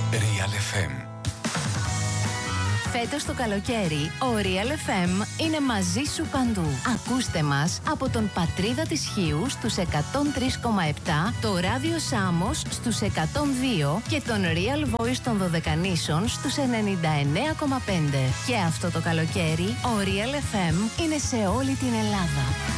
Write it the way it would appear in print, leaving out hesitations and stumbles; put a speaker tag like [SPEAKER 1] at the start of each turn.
[SPEAKER 1] Real FM.
[SPEAKER 2] Φέτος το καλοκαίρι, ο Real FM είναι μαζί σου παντού. Ακούστε μας από τον Πατρίδα της Χίου στους 103,7, το Ράδιο Σάμος στους 102 και τον Real Voice των Δωδεκανήσων στους 99,5. Και αυτό το καλοκαίρι, ο Real FM είναι σε όλη την Ελλάδα.